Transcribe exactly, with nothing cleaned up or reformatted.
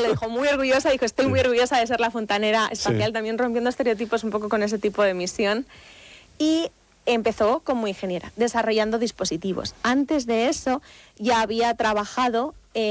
dijo muy orgullosa, dijo estoy muy orgullosa de ser la fontanera espacial, sí. También rompiendo estereotipos un poco con ese tipo de misión. Y empezó como ingeniera, desarrollando dispositivos. Antes de eso ya había trabajado